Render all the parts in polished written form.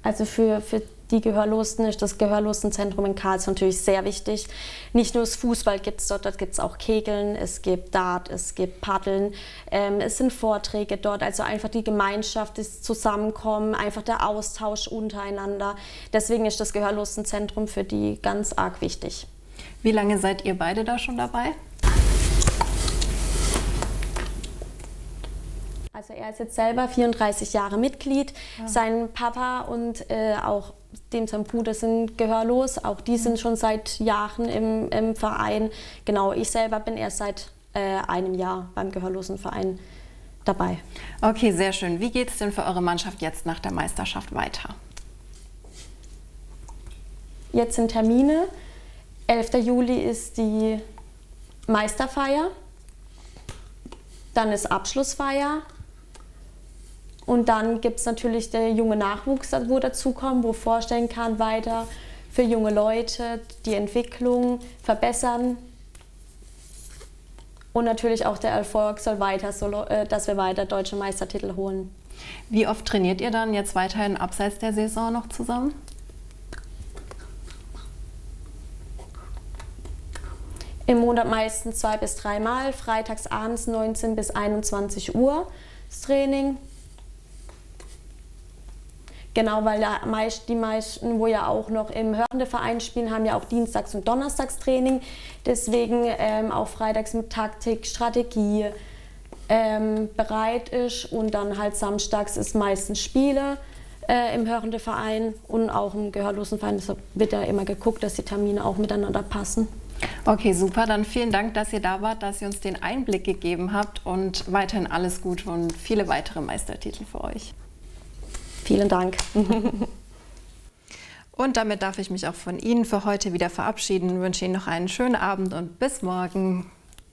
Also für die Gehörlosen ist das Gehörlosenzentrum in Karlsruhe natürlich sehr wichtig. Nicht nur das Fußball gibt es dort gibt es auch Kegeln, es gibt Dart, es gibt Paddeln, es sind Vorträge dort, also einfach die Gemeinschaft, das Zusammenkommen, einfach der Austausch untereinander. Deswegen ist das Gehörlosenzentrum für die ganz arg wichtig. Wie lange seid ihr beide da schon dabei? Also er ist jetzt selber 34 Jahre Mitglied, sein Papa und auch sein Bruder sind gehörlos, auch die sind schon seit Jahren im Verein. Genau, ich selber bin erst seit einem Jahr beim Gehörlosenverein dabei. Okay, sehr schön. Wie geht es denn für eure Mannschaft jetzt nach der Meisterschaft weiter? Jetzt sind Termine. 11. Juli ist die Meisterfeier, dann ist Abschlussfeier. Und dann gibt es natürlich der junge Nachwuchs, wo dazukommt, wo vorstellen kann, weiter für junge Leute die Entwicklung verbessern. Und natürlich auch der Erfolg soll weiter, dass wir weiter deutsche Meistertitel holen. Wie oft trainiert ihr dann jetzt weiterhin abseits der Saison noch zusammen? Im Monat meistens 2 bis 3 Mal, freitags abends 19 bis 21 Uhr das Training. Genau, weil die meisten, wo ja auch noch im Hörende-Verein spielen, haben ja auch Dienstags- und Donnerstagstraining. Deswegen auch freitags mit Taktik, Strategie bereit ist. Und dann halt samstags ist meistens Spiele im Hörende-Verein und auch im Gehörlosenverein. Deshalb wird ja immer geguckt, dass die Termine auch miteinander passen. Okay, super. Dann vielen Dank, dass ihr da wart, dass ihr uns den Einblick gegeben habt und weiterhin alles Gute und viele weitere Meistertitel für euch. Vielen Dank. Und damit darf ich mich auch von Ihnen für heute wieder verabschieden. Ich wünsche Ihnen noch einen schönen Abend und bis morgen.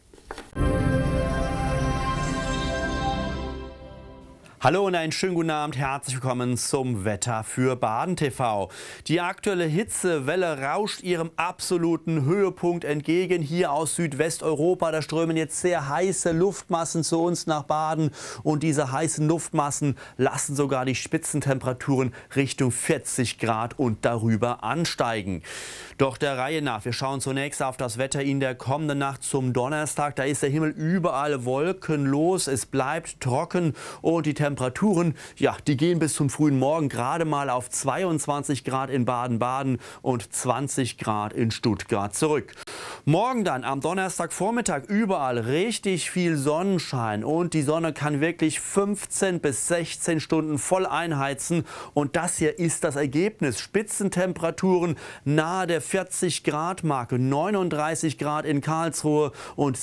Hallo und einen schönen guten Abend, herzlich willkommen zum Wetter für Baden TV. Die aktuelle Hitzewelle rauscht ihrem absoluten Höhepunkt entgegen. Hier aus Südwesteuropa, da strömen jetzt sehr heiße Luftmassen zu uns nach Baden. Und diese heißen Luftmassen lassen sogar die Spitzentemperaturen Richtung 40 Grad und darüber ansteigen. Doch der Reihe nach, wir schauen zunächst auf das Wetter in der kommenden Nacht zum Donnerstag. Da ist der Himmel überall wolkenlos, es bleibt trocken und die Temperaturen, ja, die gehen bis zum frühen Morgen gerade mal auf 22 Grad in Baden-Baden und 20 Grad in Stuttgart zurück. Morgen dann am Donnerstagvormittag überall richtig viel Sonnenschein und die Sonne kann wirklich 15 bis 16 Stunden voll einheizen und das hier ist das Ergebnis. Spitzentemperaturen nahe der 40 Grad Marke, 39 Grad in Karlsruhe und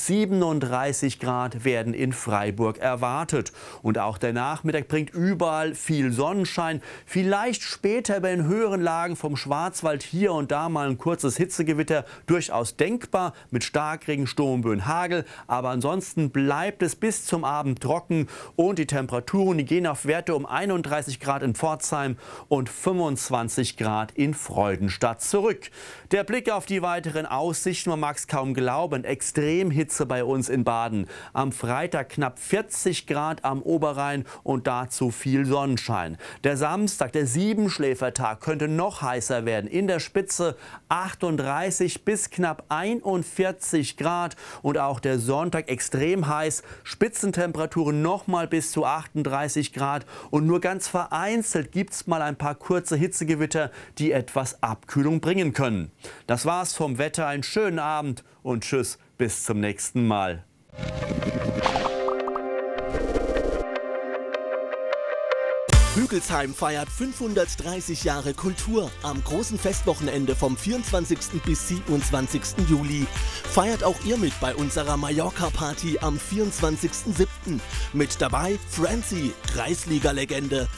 37 Grad werden in Freiburg erwartet. Und auch der Nachmittag bringt überall viel Sonnenschein. Vielleicht später bei den höheren Lagen vom Schwarzwald hier und da mal ein kurzes Hitzegewitter durchaus denkbar mit Starkregen, Sturmböen, Hagel. Aber ansonsten bleibt es bis zum Abend trocken und die Temperaturen, die gehen auf Werte um 31 Grad in Pforzheim und 25 Grad in Freudenstadt zurück. Der Blick auf die weiteren Aussichten, man mag es kaum glauben, Extremhitze bei uns in Baden. Am Freitag knapp 40 Grad am Oberrhein und dazu viel Sonnenschein. Der Samstag, der Siebenschläfertag, könnte noch heißer werden. In der Spitze 38 bis knapp 41 Grad und auch der Sonntag extrem heiß. Spitzentemperaturen noch mal bis zu 38 Grad und nur ganz vereinzelt gibt es mal ein paar kurze Hitzegewitter, die etwas Abkühlung bringen können. Das war's vom Wetter. Einen schönen Abend und tschüss, bis zum nächsten Mal. Hügelsheim feiert 530 Jahre Kultur am großen Festwochenende vom 24. bis 27. Juli. Feiert auch ihr mit bei unserer Mallorca-Party am 24.07. Mit dabei Francie, Kreisliga-Legende,